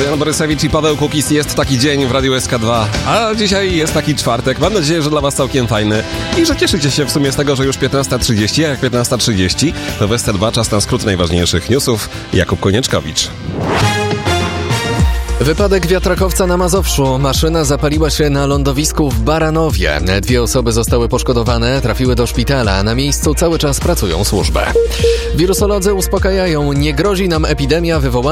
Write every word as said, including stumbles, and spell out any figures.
Jan Borysewicz i Paweł Kukis. Jest taki dzień w Radiu S K dwa, a dzisiaj jest taki czwartek. Mam nadzieję, że dla was całkiem fajny i że cieszycie się w sumie z tego, że już piętnasta trzydzieści, a jak piętnasta trzydzieści to w S C dwa czas na skrót najważniejszych newsów. Jakub Konieczkowicz. Wypadek wiatrakowca na Mazowszu. Maszyna zapaliła się na lądowisku w Baranowie. Dwie osoby zostały poszkodowane, trafiły do szpitala. Na miejscu cały czas pracują służby. Wirusolodzy uspokajają, nie grozi nam epidemia wywołana